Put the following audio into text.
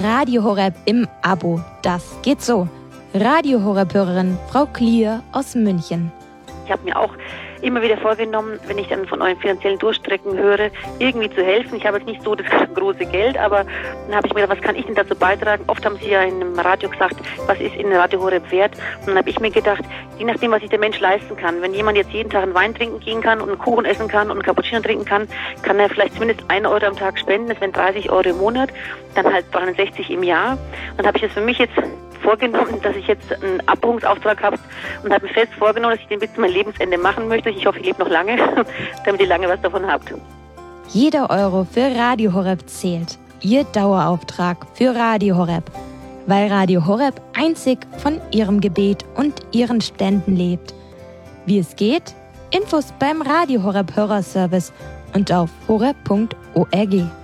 Radio Horeb im Abo. Das geht so. Radio Horeb-Hörerin Frau Klier aus München. Ich habe mir auch immer wieder vorgenommen, wenn ich dann von euren finanziellen Durchstrecken höre, irgendwie zu helfen. Ich habe jetzt nicht so das große Geld, aber dann habe ich mir gedacht, was kann ich denn dazu beitragen? Oft haben Sie ja in einem Radio gesagt, was ist in Radio Horeb wert? Und dann habe ich mir gedacht, je nachdem, was sich der Mensch leisten kann. Wenn jemand jetzt jeden Tag einen Wein trinken gehen kann und einen Kuchen essen kann und einen Cappuccino trinken kann, kann er vielleicht zumindest 1 Euro am Tag spenden. Das wären 30 Euro im Monat, dann halt 360 im Jahr. Und dann habe ich das für mich jetzt vorgenommen, dass ich jetzt einen Abbuchungsauftrag habe und habe mir fest vorgenommen, dass ich den bis zu meinem Lebensende machen möchte. Ich hoffe, ich lebe noch lange, damit ihr lange was davon habt. Jeder Euro für Radio Horeb zählt. Ihr Dauerauftrag für Radio Horeb. Weil Radio Horeb einzig von ihrem Gebet und ihren Ständen lebt. Wie es geht? Infos beim Radio Horeb Hörerservice und auf horeb.org.